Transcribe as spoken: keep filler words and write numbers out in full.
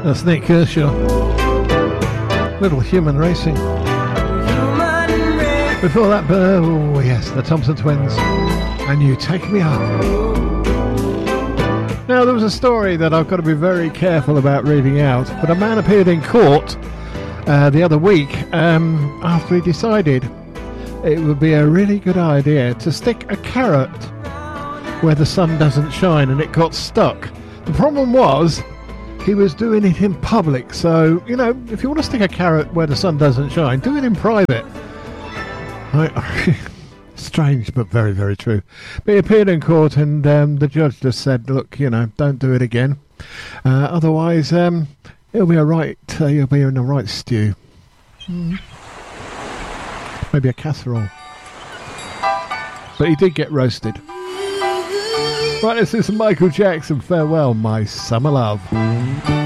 That's Nick Kershaw. Little Human Racing. Before that, oh yes, the Thompson Twins. And You Take Me Up. Now, there was a story that I've got to be very careful about reading out, but a man appeared in court uh, the other week um, after he decided it would be a really good idea to stick a carrot where the sun doesn't shine, and it got stuck. The problem was he was doing it in public, so, you know, if you want to stick a carrot where the sun doesn't shine, do it in private. I, strange, but very, very true. But he appeared in court, and um, the judge just said, look, you know, don't do it again. Uh, otherwise, um, it'll be a right, uh, you'll be in a right stew. Mm. Maybe a casserole. But he did get roasted. Right, this is Michael Jackson. Farewell, my summer love.